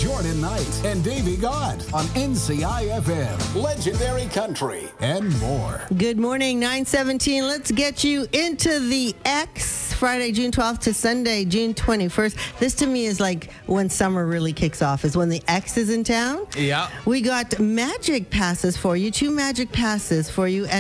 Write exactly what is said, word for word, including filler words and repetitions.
Jordan Knight and Davey God on N C I F M, Legendary Country, and more. Good morning, nine seventeen. Let's get you into the X. Friday, June twelfth to Sunday, June twenty-first. This to me is like when summer really kicks off, is when the X is in town. Yeah. We got magic passes for you, two magic passes for you. And